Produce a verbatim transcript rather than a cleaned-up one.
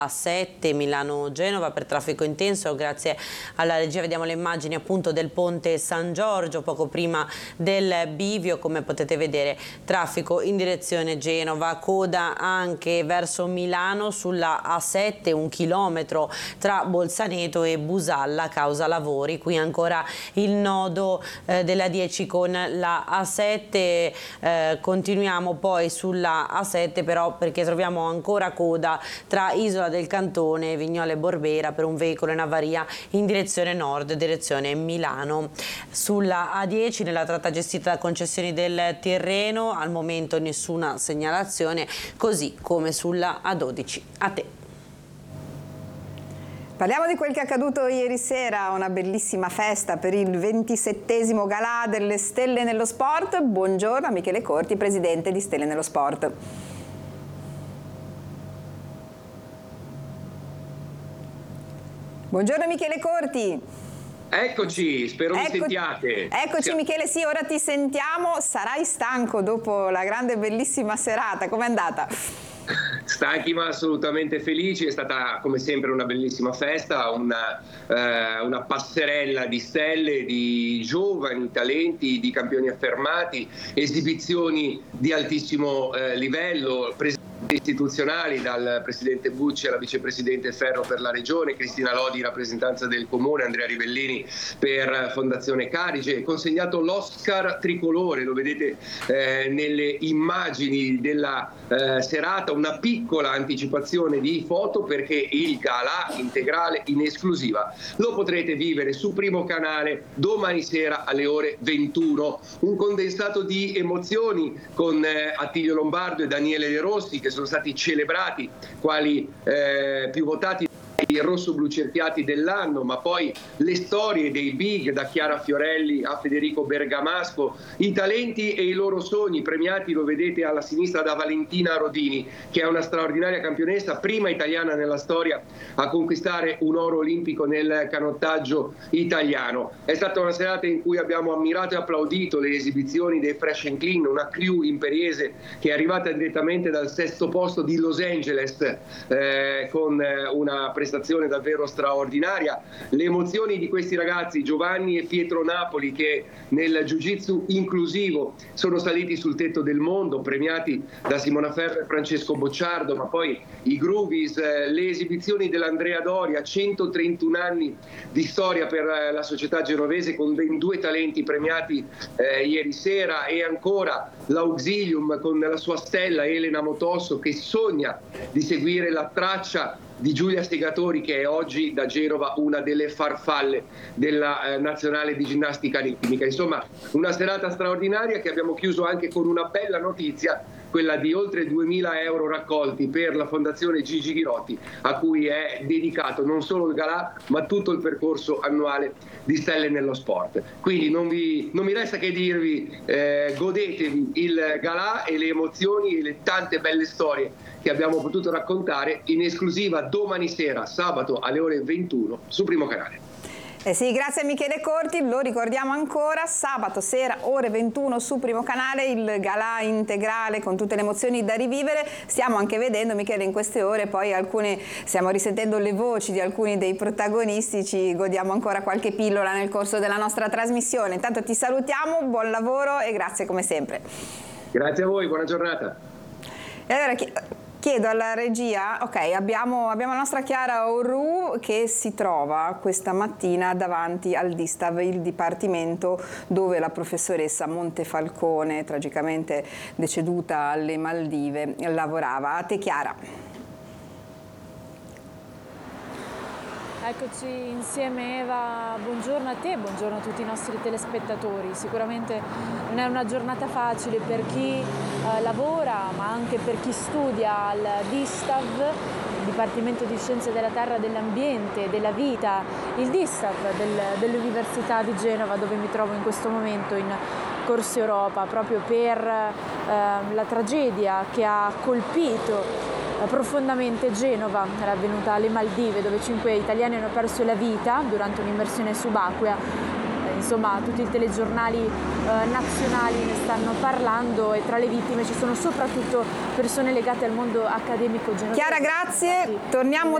A sette Milano-Genova per traffico intenso. Grazie alla regia vediamo le immagini appunto del ponte San Giorgio poco prima del bivio. Come potete vedere, traffico in direzione Genova, coda anche verso Milano sulla A sette, un chilometro tra Bolzaneto e Busalla causa lavori. Qui ancora il nodo eh, della dieci con la A sette, eh, continuiamo poi sulla A sette però perché troviamo ancora coda tra Isola del Cantone, Vignole e Borbera per un veicolo in avaria in direzione nord, direzione Milano. Sulla A dieci, nella tratta gestita da Concessioni del Tirreno, al momento nessuna segnalazione, così come sulla A dodici. A te. Parliamo di quel che è accaduto ieri sera, una bellissima festa per il ventisettesimo Galà delle Stelle nello Sport. Buongiorno a Michele Corti, presidente di Stelle nello Sport. Buongiorno Michele Corti. Eccoci, spero Ecco, mi sentiate. Eccoci Sì. Michele, sì, ora ti sentiamo. Sarai stanco dopo la grande e bellissima serata, com'è andata? Stanchi ma assolutamente felici, è stata come sempre una bellissima festa, una, eh, una passerella di stelle, di giovani talenti, di campioni affermati, esibizioni di altissimo eh, livello, istituzionali, dal presidente Bucci alla vicepresidente Ferro per la regione, Cristina Lodi rappresentanza del comune, Andrea Rivellini per Fondazione Carige. Consegnato l'Oscar tricolore, lo vedete eh, nelle immagini della eh, serata, una piccola anticipazione di foto perché il galà integrale in esclusiva lo potrete vivere su Primo Canale domani sera alle ore ventuno. Un condensato di emozioni con eh, Attilio Lombardo e Daniele De Rossi, che sono stati celebrati quali eh, più votati i rosso-blu cerchiati dell'anno, ma poi le storie dei big, da Chiara Fiorelli a Federico Bergamasco, i talenti e i loro sogni premiati, lo vedete alla sinistra, da Valentina Rodini, che è una straordinaria campionessa, prima italiana nella storia a conquistare un oro olimpico nel canottaggio italiano. È stata una serata in cui abbiamo ammirato e applaudito le esibizioni dei Fresh and Clean, una crew imperiese che è arrivata direttamente dal sesto posto di Los Angeles eh, con una prestazione davvero straordinaria. Le emozioni di questi ragazzi, Giovanni e Pietro Napoli, che nel jiu-jitsu inclusivo sono saliti sul tetto del mondo, premiati da Simona Ferro e Francesco Bocciardo, ma poi i Groovies, le esibizioni dell'Andrea Doria, centotrentuno anni di storia per la società genovese con ben due talenti premiati eh, ieri sera, e ancora l'Auxilium con la sua stella Elena Motosso, che sogna di seguire la traccia di Giulia Segatori, che è oggi da Genova una delle farfalle della eh, nazionale di ginnastica ritmica. Insomma, una serata straordinaria che abbiamo chiuso anche con una bella notizia, quella di oltre duemila euro raccolti per la Fondazione Gigi Ghirotti, a cui è dedicato non solo il galà ma tutto il percorso annuale di Stelle nello Sport. Quindi non, vi, non mi resta che dirvi eh, godetevi il galà e le emozioni e le tante belle storie che abbiamo potuto raccontare in esclusiva domani sera, sabato alle ore ventuno su Primo Canale. Eh sì, grazie a Michele Corti, lo ricordiamo ancora, sabato sera ore ventuno su Primo Canale, il galà integrale con tutte le emozioni da rivivere. Stiamo anche vedendo, Michele, in queste ore poi alcune, stiamo risentendo le voci di alcuni dei protagonisti, ci godiamo ancora qualche pillola nel corso della nostra trasmissione. Intanto ti salutiamo, buon lavoro e grazie come sempre. Grazie a voi, buona giornata. E allora chiedo alla regia, ok, abbiamo, abbiamo la nostra Chiara Orru che si trova questa mattina davanti al Distav, il dipartimento dove la professoressa Montefalcone, tragicamente deceduta alle Maldive, lavorava. A te Chiara. Eccoci insieme Eva, buongiorno a te, buongiorno a tutti i nostri telespettatori. Sicuramente non è una giornata facile per chi eh, lavora, ma anche per chi studia al Distav, il Dipartimento di Scienze della Terra, dell'Ambiente, della Vita, il Distav del, dell'Università di Genova, dove mi trovo in questo momento in Corso Europa, proprio per eh, la tragedia che ha colpito profondamente Genova. Era avvenuta alle Maldive, dove cinque italiani hanno perso la vita durante un'immersione subacquea insomma tutti i telegiornali eh, nazionali ne stanno parlando e tra le vittime ci sono soprattutto persone legate al mondo accademico genovese. Chiara, grazie, torniamo